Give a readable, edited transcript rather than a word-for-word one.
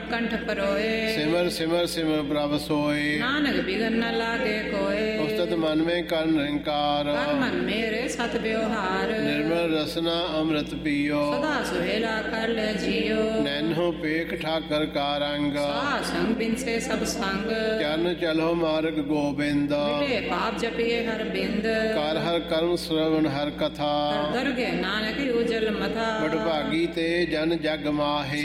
ਕੰਠ ਪਰੋਏ। ਸਿਮਰ ਸਿਮਰ ਸਿਮਰ ਪ੍ਰਭ ਸੋਏ। ਨਾਨਕ ਬਿਗਨ ਨ ਲਾਗੇ ਕੋਏ। ਉਸਤਤ ਮਨ ਮੈਂ ਕਰਨ ਨਿਰੰਕਾਰ। ਕਰ ਮਨ ਮੇਰੇ ਸਤ ਵਿਵਹਾਰ। ਨਿਰਮਲ ਰਸਨਾ ਅੰਮ੍ਰਿਤ ਪੀਓ। ਸਦਾ ਸੁਹੇਲਾ ਕਰ ਲੈ ਜੀਓ। ਨੈਨੋ ਪੇਖ ਠਾਕਰ ਕਾ ਰੰਗ। ਸਾਧ ਸੰਗ ਬਿਨਸੇ ਸਭ ਸੰਗ। ਚਰਨ ਚਲੋ ਮਾਰਗ ਗੋਬਿੰਦ। ਮਿਟੇ ਪਾਪ ਜਪੀਏ ਹਰ ਬਿੰਦ। ਕਰ ਹਰ ਕਰਮ ਸ਼੍ਰਵਣ ਹਰ ਕਥਾ। ਕਰ ਦਰਗੇ ਨਾਨਕ ਉਜਲ ਮਥਾ। ਬੜ ਭਾਗੀ ਤੇ ਜਨ ਜਗ ਮਾਹੇ।